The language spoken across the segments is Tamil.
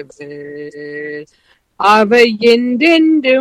அவை என்றென்று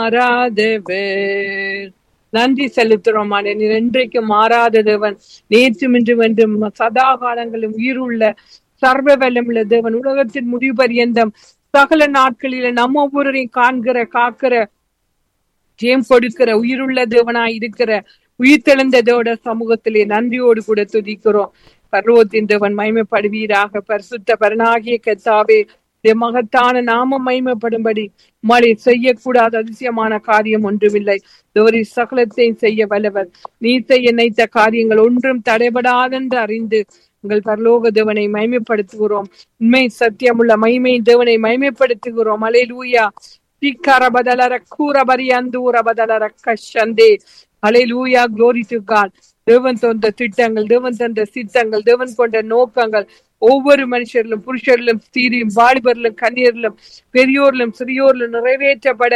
மாறாதவர். நன்றி செலுத்துறோம். நீர் என்றைக்கு மாறாத தேவன், நேற்றும் இன்றும் என்றும் சதா காலங்களும் உயிருள்ள சர்வ வல்லமுள்ள தேவன். உலகத்தின் முடிவு பரியந்தம் சகல நாட்களில நம்ம ஒவ்வொருவரையும் காண்கிற, காக்கிற, ஜெயம் கொடுக்கிற உயிருள்ள தேவனாய் இருக்கிற உயிர்த்தெழுந்ததோட சமூகத்திலே நன்றியோடு கூட துதிக்கிறோம். பர்வத்தின் தேவன் மகிமைப்படுவீராக. பரிசுத்த பரனாகிய கர்த்தாவே, மகத்தான நாமம் மகிமைப்படும்படி மழை செய்யக்கூடாத அதிசயமான காரியம் ஒன்றுமில்லை. தேவரீ சகலத்தையும் செய்ய வல்லவர். நீ செய்ய நினைத்த காரியங்கள் ஒன்றும் தடைபடாதென்று அறிந்து உங்கள் பரலோக தேவனை மகிமைப்படுத்துகிறோம். உண்மை சத்தியமுள்ள மகிமை தேவனை மகிமைப்படுத்துகிறோம். அல்லேலூயா. திக்கரபதலர கூரபரி அந்தூரபதலர கஷந்தே. அல்லேலூயா. glory to God. தேவன் தந்த திட்டங்கள், தேவன் தந்த சித்தங்கள், தேவன் கொண்ட நோக்கங்கள் ஒவ்வொரு மனுஷரிலும், புருஷரிலும், ஸ்திரீயும், வாலிபரிலும், கன்னியரிலும், பெரியோரிலும், சிறியோரிலும் நிறைவேற்றப்பட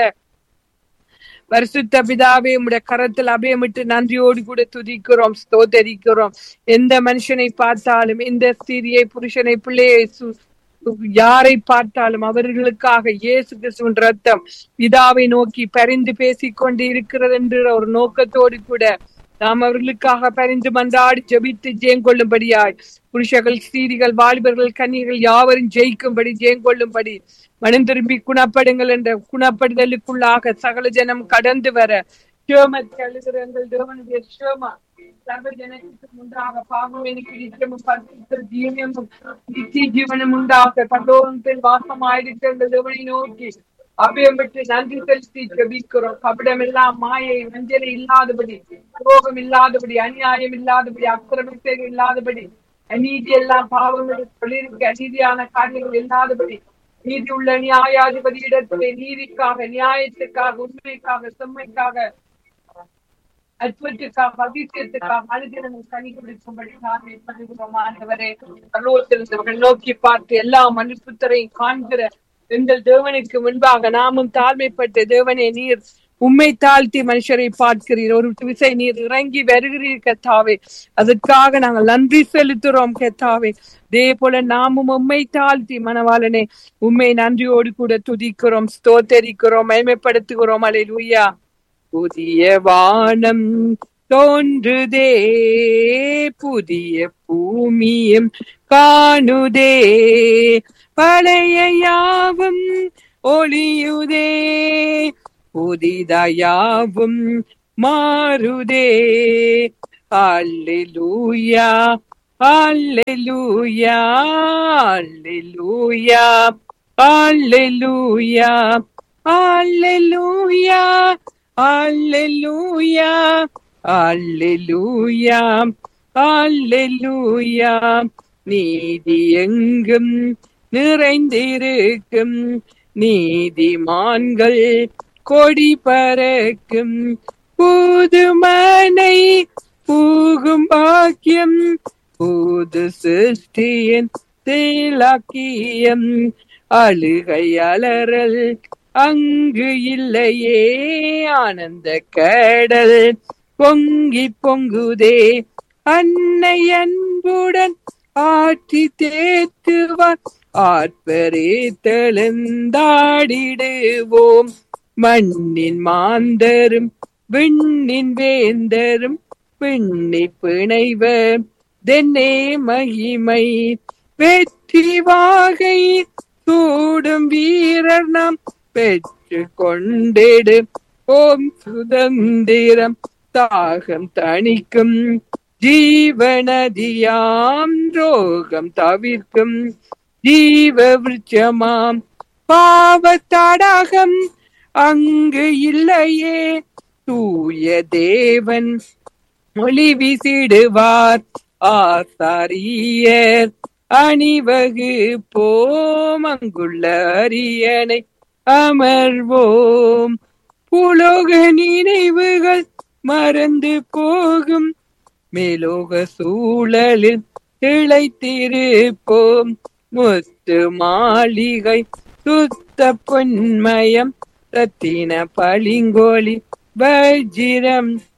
பரிசுத்த பிதாவே உம்முடைய கரத்தில் அபயமிட்டு நன்றியோடு கூட துதிக்கிறோம், ஸ்தோத்தரிக்கிறோம். எந்த மனுஷனை பார்த்தாலும், எந்த ஸ்திரியை, புருஷனை, பிள்ளையை, யாரை பார்த்தாலும் அவர்களுக்காக இயேசு கிறிஸ்துவின் ரத்தம் பிதாவை நோக்கி பரிந்து பேசிக் கொண்டு இருக்கிறது என்ற ஒரு நோக்கத்தோடு கூட நாம் அவர்களுக்காக பரிந்து மன்றாடி ஜெபித்து ஜெயம் கொள்ளும்படியாய் புருஷர்கள், ஸ்திரீகள், வாலிபர்கள், கன்னியர்கள் யாவரும் ஜெயிக்கும்படி, ஜெயம் கொள்ளும்படி, மனம் திரும்பி குணப்படுங்கள் என்ற குணப்படுதலுக்குள்ளாக சகல ஜனம் கடந்து வர சேமத்தை அழுகிற எங்கள் தேவனுடைய சேமா சர்வ ஜனத்துக்கு உண்டாக பாவம் எனக்கு நிச்சயமும் பரிசுத்த ஜீவனும் நித்திய ஜீவனும் உண்டாக பரலோகத்தில் வாசமாயிருக்கிற எங்கள் தேவனை நோக்கி அபயம் பெற்று நன்றி செலுத்தி ஜெபிக்கிறோம். கபடம் எல்லாம், மாயை, வஞ்சனை இல்லாதபடி, துரோகம் இல்லாதபடி, அநியாயம் இல்லாதபடி, அக்கிரமத்தை இல்லாதபடி, அநீதி எல்லாம், பாவம் தொழிலுக்கு அநீதியான காரியங்கள் இல்லாதபடி, நீதி உள்ள நியாயாதிபதி இடத்திலே நீதிக்காக, நியாயத்துக்காக, உண்மைக்காக, செம்மைக்காக, அற்புதத்துக்காக, அதிசயத்துக்காக அனுதினமும் கனி கொடுக்கும்படி நாமே பண்ணுகிறோம். ஆண்டவரே, பரலோகத்தில் நோக்கி பார்த்து எல்லா மனுப்புத்தரையும் காண்கிற எங்கள் தேவனுக்கு முன்பாக நாமும் தாழ்மைப்பட்ட தேவனே, நீர் உம்மை தாழ்த்தி மனுஷரை பார்க்கிறீர். ஒரு விசை நீர் இறங்கி வருகிறீர் கர்த்தாவே. அதற்காக நாங்கள் நன்றி செலுத்துறோம் கர்த்தாவே. அதே போல நாமும் உம்மை தாழ்த்தி மனவாளனே உம்மை நன்றியோடு கூட துதிக்கிறோம், ஸ்தோத்தரிக்கிறோம், மகிமைப்படுத்துகிறோம். அல்லேலூயா. புதிய வானம் தோன்றுதே, புதிய பூமியும் காணுதே, பழைய யாவும் ஒளியுதே, புதிதாயாவும் மாறுதே. அல்லேலூயா, அல்லேலூயா, அல்லேலூயா, அல்லேலூயா, அல்லேலூயா, அல்லேலூயா, அல்லேலூயா, அல்லேலூயா. நீதி எங்கும் நிறைந்திருக்கும், நீதிமான்கள் கொடி பறக்கும், புதுமனை பூகும் பாக்கியம், புது சிருஷ்டியின் திலாக்கியம், அழுகை அலறல் அங்கு இல்லையே, ஆனந்த கடல் பொங்கி பொங்குதே, அன்னை அன்புடன் ஆற்றி தேத்துவார், ஆர்ப்பரே தெழுந்தாடிடுவோம். மண்ணின் மாந்தரும் விண்ணின் வேந்தரும் பின்னி பிணைவர் தென்னே மகிமை, வெற்றி வாகை சூடும் வீரர் நாம் பெற்று கொண்டிடு ஓம் சுதந்திரம், தாகம் தணிக்கும் ஜீவநதியாம், ரோகம் தவிர்க்கும் ஜீவ விருட்சமாம், பாவத்தடாகம் அங்கு இல்லையே, தூய தேவன் ஒளி வீசிடுவார், ஆசாரியர் அணிவகுப்போம், அங்குள்ள அரியணை அமர்வோம், புலோக நினைவுகள் மறந்து போகும், மேலோக சூழலில் திளைத்திருப்போம், முத்து மாளிகை சுத்த பொன்மயம், ரத்தின பளிங்கோலி வஜிரம்